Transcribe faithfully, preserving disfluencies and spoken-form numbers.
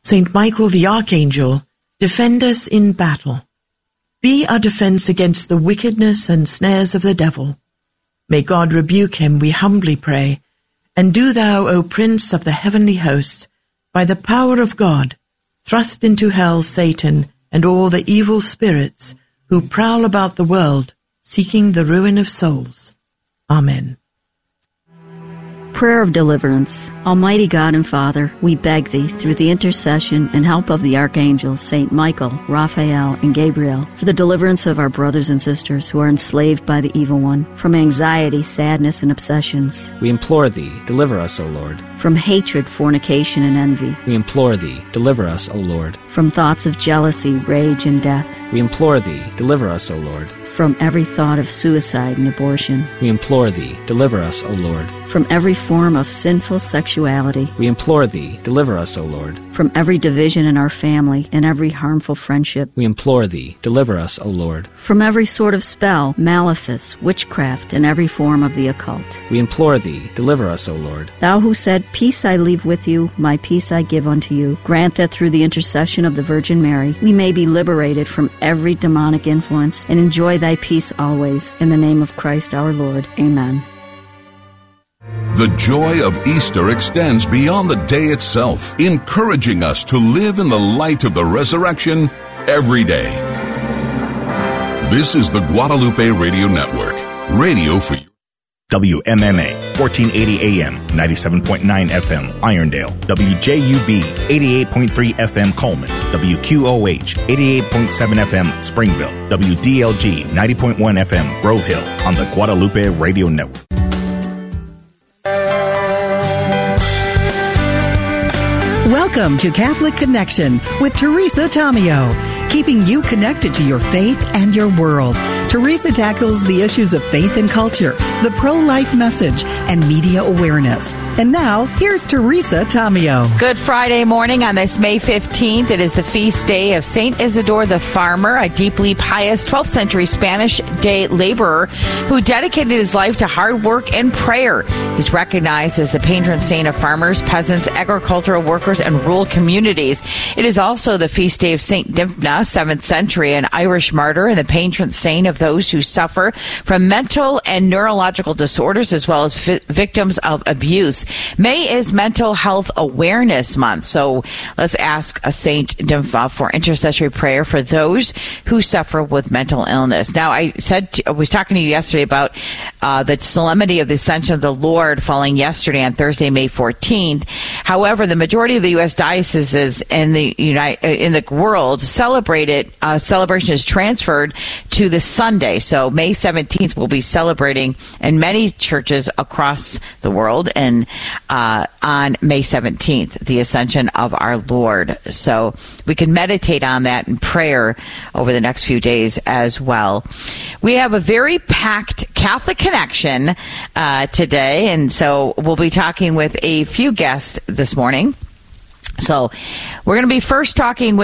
Saint Michael the Archangel, defend us in battle. Be our defense against the wickedness and snares of the devil. May God rebuke him, we humbly pray. And do thou, O Prince of the heavenly host, by the power of God, thrust into hell Satan and all the evil spirits who prowl about the world, seeking the ruin of souls. Amen. Prayer of Deliverance. Almighty God and Father, we beg Thee, through the intercession and help of the archangels, Saint Michael, Raphael, and Gabriel, for the deliverance of our brothers and sisters who are enslaved by the evil one, from anxiety, sadness, and obsessions. We implore Thee, deliver us, O Lord. From hatred, fornication, and envy. We implore Thee, deliver us, O Lord. From thoughts of jealousy, rage, and death. We implore Thee, deliver us, O Lord. From every thought of suicide and abortion. We implore Thee, deliver us, O Lord. From every form of sinful sexuality. We implore Thee, deliver us, O Lord. From every division in our family and every harmful friendship. We implore Thee, deliver us, O Lord. From every sort of spell, malefice, witchcraft, and every form of the occult. We implore Thee, deliver us, O Lord. Thou who said, Peace I leave with you, my peace I give unto you, grant that through the intercession of the Virgin Mary, we may be liberated from every demonic influence and enjoy Thy peace always. In the name of Christ our Lord. Amen. The joy of Easter extends beyond the day itself, encouraging us to live in the light of the resurrection every day. This is the Guadalupe Radio Network, radio for you. W M M A, fourteen eighty A M, ninety-seven point nine F M, Irondale. W J U V, eighty-eight point three F M, Coleman. W Q O H, eighty-eight point seven F M, Springville. W D L G, ninety point one F M, Grove Hill, on the Guadalupe Radio Network. Welcome to Catholic Connection with Teresa Tomeo, keeping you connected to your faith and your world. Teresa tackles the issues of faith and culture, the pro-life message, and media awareness. And now, here's Teresa Tomeo. Good Friday morning on this May fifteenth. It is the feast day of Saint Isidore the Farmer, a deeply pious twelfth century Spanish day laborer who dedicated his life to hard work and prayer. He's recognized as the patron saint of farmers, peasants, agricultural workers, and rural communities. It is also the feast day of Saint Dymphna, seventh century, an Irish martyr and the patron saint of those who suffer from mental and neurological disorders as well as vi- victims of abuse. May is Mental Health Awareness Month, so let's ask a Saint Dymphna for intercessory prayer for those who suffer with mental illness. Now, I said to, I was talking to you yesterday about uh, the solemnity of the Ascension of the Lord falling yesterday on Thursday, May fourteenth. However, the majority of the U S dioceses in the United, in the world celebrate it. Uh, celebration is transferred to the Sunday, so May seventeenth we'll be celebrating in many churches across the world, and uh, on May seventeenth, the Ascension of our Lord. So we can meditate on that in prayer over the next few days as well. We have a very packed Catholic Connection uh, today, and so we'll be talking with a few guests this morning. So we're going to be first talking with